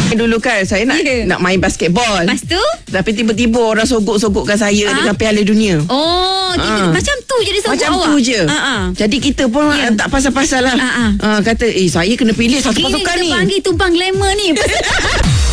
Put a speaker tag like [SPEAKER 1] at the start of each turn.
[SPEAKER 1] Dulu kan saya nak main basketball.
[SPEAKER 2] Lepas tu?
[SPEAKER 1] Tapi tiba-tiba orang sogok-sogokkan saya dengan Piala Dunia.
[SPEAKER 2] Oh, macam tu jadi sogok
[SPEAKER 1] macam
[SPEAKER 2] awak.
[SPEAKER 1] tu je. Jadi kita pun tak pasal-pasal lah. Kata saya kena pilih satu pasukan
[SPEAKER 2] Ini
[SPEAKER 1] ni.
[SPEAKER 2] kita panggil tumpang glamour ni.